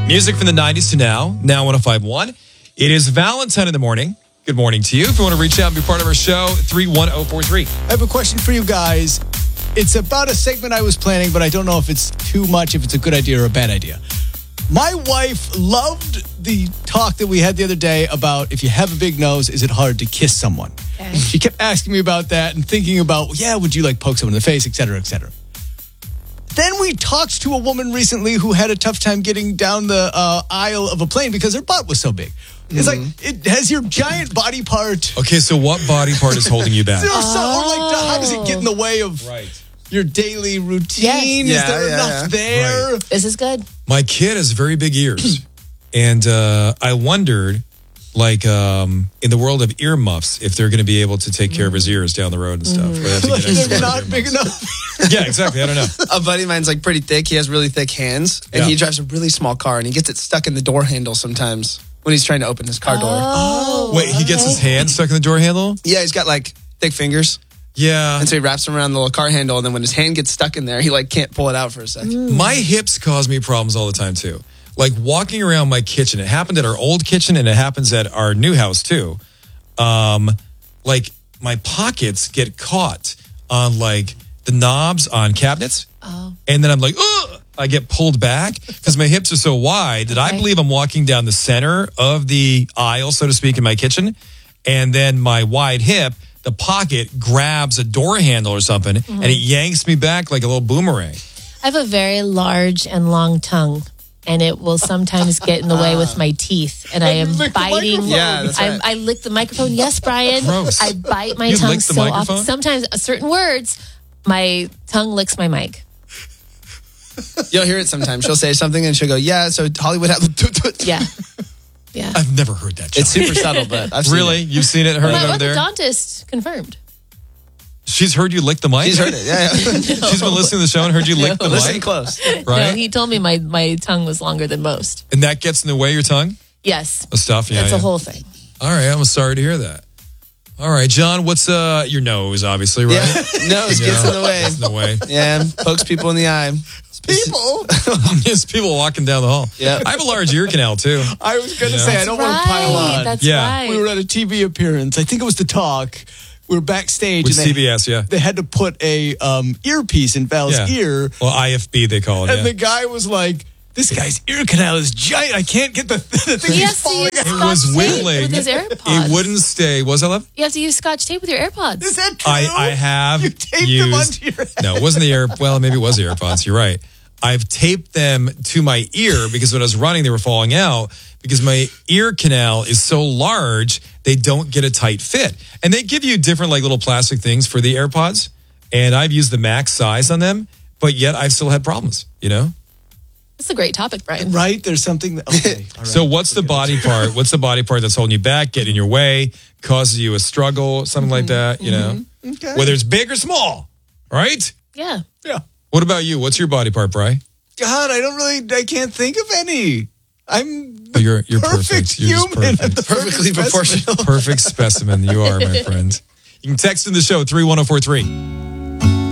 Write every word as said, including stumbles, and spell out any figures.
Music from the nineties to now, now one oh five point one. It is Valentine in the morning. Good morning to you. If you want to reach out and be part of our show, three one zero four three. I have a question for you guys. It's about a segment I was planning, but I don't know if it's too much, if it's a good idea or a bad idea. My wife loved the talk that we had the other day about if you have a big nose, is it hard to kiss someone? Okay. She kept asking me about that and thinking about, yeah, would you like poke someone in the face, et cetera, et cetera. Then we talked to a woman recently who had a tough time getting down the uh, aisle of a plane because her butt was so big. It's mm-hmm. like, it has your giant body part. Okay, so what body part is holding you back? Or, so, or like, how does it get in the way of right. your daily routine? Yes. Is there yeah, enough yeah. there? Right. This is good. My kid has very big ears. and uh, I wondered, like, um, in the world of earmuffs, if they're going to be able to take care of his ears down the road and stuff. Mm. Or have to Like get they're not big enough. Yeah, exactly. I don't know. A buddy of mine's like pretty thick. He has really thick hands, and Yeah. he drives a really small car, and he gets it stuck in the door handle sometimes when he's trying to open his car door. Oh, Wait, he gets his hand stuck in the door handle? Yeah, he's got like thick fingers, Yeah. and so he wraps them around the little car handle, and then when his hand gets stuck in there, he like can't pull it out for a second. My hips cause me problems all the time, too. Like walking around my kitchen. It happened at our old kitchen, and it happens at our new house, too. Um, like, my pockets get caught on, like, the knobs on cabinets. Oh. And then I'm like, ugh! I get pulled back because my hips are so wide that I Okay. believe I'm walking down the center of the aisle, so to speak, in my kitchen. And then my wide hip, the pocket grabs a door handle or something, and it yanks me back like a little boomerang. I have a very large and long tongue, and it will sometimes get in the way with my teeth. And I am lick the biting. microphone. Yeah, that's I, right. I lick the microphone. Yes, Brian. Gross. I bite my You tongue lick the so microphone? often. Sometimes uh, certain words, my tongue licks my mic. You'll hear it sometimes. She'll say something, and she'll go, "Yeah." So Hollywood had. Yeah. Yeah. I've never heard that. It's John. super subtle, but I've seen Really? it. You've seen it, heard My it over there? orthodontist confirmed. She's heard you lick the mic? She's heard it. Yeah, yeah. She's been listening to the show and heard you lick the Listen mic? close. Right? No, he told me my, my tongue was longer than most. And that gets in the way of your tongue? Yes. The stuff? Yeah. That's yeah. a whole thing. All right. I'm sorry to hear that. All right, John, what's uh your nose, obviously, right? Yeah. Nose gets in the way. Gets in the way. Yeah, pokes people in the eye. People? Just people walking down the hall. Yeah. I have a large ear canal, too. I was going to Yeah. say, I don't want to pile Right. on. That's Yeah. right. We were at a T V appearance. I think it was The Talk. We were backstage. With and they, C B S, yeah. They had to put a um, earpiece in Val's Yeah. ear. Well, I F B, they call it, And yeah. the guy was like, this guy's ear canal is giant. I can't get the, the thing He he's has to falling use out. It was Scotch tape whittling. with his AirPods. It wouldn't stay. Was that, love? You have to use Scotch tape with your AirPods. Is that true? I, I have You taped used, them onto your head. No, it wasn't the air. Well, maybe it was the AirPods. You're right. I've taped them to my ear because when I was running, they were falling out because my ear canal is so large, they don't get a tight fit. And they give you different like little plastic things for the AirPods. And I've used the max size on them, but yet I've still had problems, you know? That's a great topic, Brian. Right? There's something that, okay. All right. So what's the body part? What's the body part that's holding you back, getting in your way, causes you a struggle, something like that, you know? Okay. Whether it's big or small, right? Yeah. Yeah. What about you? What's your body part, Bri? God, I don't really, I can't think of any. I'm Oh, you're you're perfect perfect. You're just human. perfect. Perfectly proportional. Perfect specimen. You are, my friend. You can text in the show three one zero four three.